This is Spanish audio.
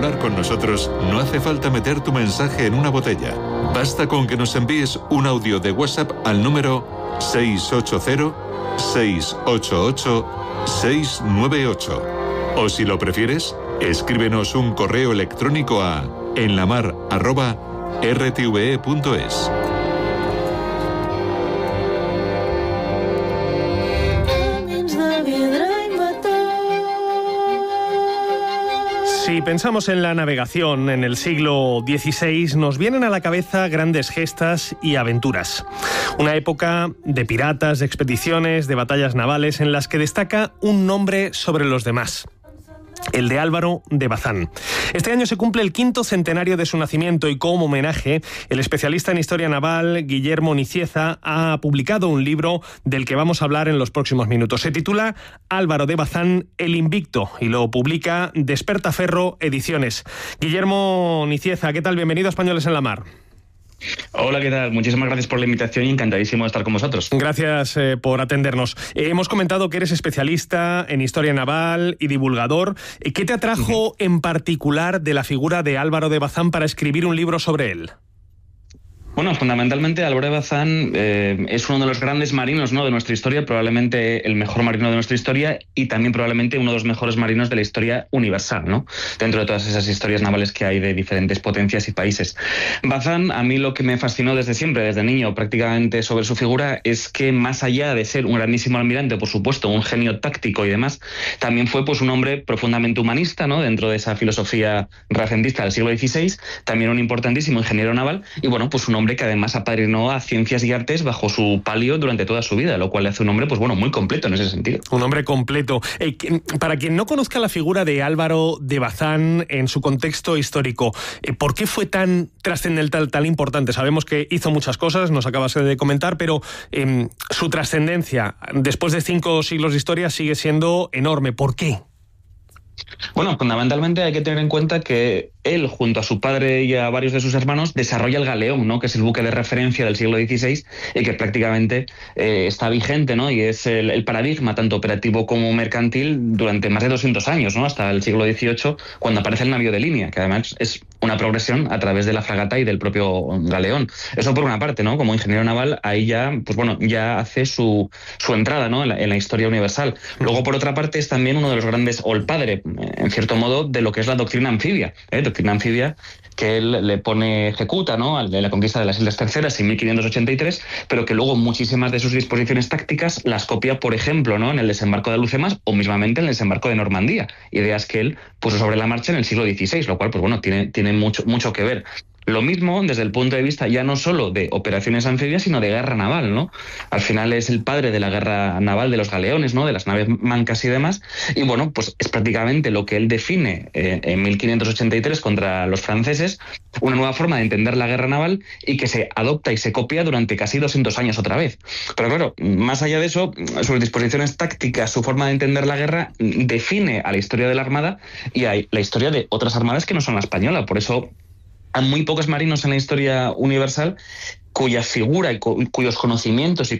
hablar con nosotros, no hace falta meter tu mensaje en una botella. Basta con que nos envíes un audio de WhatsApp al número 680-688-698. O si lo prefieres, escríbenos un correo electrónico a enlamar@rtve.es. Si pensamos en la navegación en el siglo XVI, nos vienen a la cabeza grandes gestas y aventuras. Una época de piratas, de expediciones, de batallas navales en las que destaca un nombre sobre los demás: el de Álvaro de Bazán. Este año se cumple el 5º centenario de su nacimiento y, como homenaje, el especialista en historia naval Guillermo Nicieza ha publicado un libro del que vamos a hablar en los próximos minutos. Se titula Álvaro de Bazán, el invicto, y lo publica Despertaferro Ediciones. Guillermo Nicieza, ¿qué tal? Bienvenido a Españoles en la Mar. Hola, ¿qué tal? Muchísimas gracias por la invitación y encantadísimo de estar con vosotros. Gracias por atendernos. Hemos comentado que eres especialista en historia naval y divulgador. ¿Qué te atrajo en particular de la figura de Álvaro de Bazán para escribir un libro sobre él? Bueno, fundamentalmente Álvaro de Bazán es uno de los grandes marinos, ¿no?, de nuestra historia, probablemente el mejor marino de nuestra historia y también probablemente uno de los mejores marinos de la historia universal, ¿no?, dentro de todas esas historias navales que hay de diferentes potencias y países. Bazán, a mí lo que me fascinó desde siempre, desde niño prácticamente, sobre su figura, es que más allá de ser un grandísimo almirante, por supuesto, un genio táctico y demás, también fue pues un hombre profundamente humanista, ¿no?, dentro de esa filosofía renacentista del siglo XVI, también un importantísimo ingeniero naval y, bueno, pues un hombre que además apadrinó a ciencias y artes bajo su palio durante toda su vida, lo cual le hace un hombre, pues bueno, muy completo en ese sentido. Un hombre completo. Para quien no conozca la figura de Álvaro de Bazán en su contexto histórico, ¿por qué fue tan trascendental, tan importante? Sabemos que hizo muchas cosas, nos acabas de comentar, pero su trascendencia, después de 5 siglos de historia, sigue siendo enorme. ¿Por qué? Bueno, fundamentalmente hay que tener en cuenta que él, junto a su padre y a varios de sus hermanos, desarrolla el galeón, ¿no?, que es el buque de referencia del siglo XVI y que prácticamente está vigente, ¿no?, y es el paradigma tanto operativo como mercantil durante más de 200 años, ¿no?, hasta el siglo XVIII, cuando aparece el navío de línea, que además es una progresión a través de la fragata y del propio galeón. Eso por una parte, ¿no?, como ingeniero naval, ahí ya, pues bueno, ya hace su entrada, ¿no?, en la historia universal. Luego, por otra parte, es también uno de los grandes, o el padre, en cierto modo, de lo que es la doctrina anfibia, doctrina anfibia que él ejecuta, ¿no?, de la conquista de las Islas Terceras en 1583, pero que luego muchísimas de sus disposiciones tácticas las copia, por ejemplo, ¿no?, en el desembarco de Alhucemas o mismamente en el desembarco de Normandía, ideas que él puso sobre la marcha en el siglo XVI, lo cual, pues bueno, tiene mucho que ver. Lo mismo desde el punto de vista ya no solo de operaciones anfibias, sino de guerra naval, ¿no? Al final es el padre de la guerra naval, de los galeones, ¿no?, de las naves mancas y demás. Y bueno, pues es prácticamente lo que él define en 1583 contra los franceses, una nueva forma de entender la guerra naval y que se adopta y se copia durante casi 200 años otra vez. Pero claro, más allá de eso, sus disposiciones tácticas, su forma de entender la guerra, define a la historia de la Armada y a la historia de otras armadas que no son la española. Por eso hay muy pocos marinos en la historia universal cuya figura y cuyos conocimientos y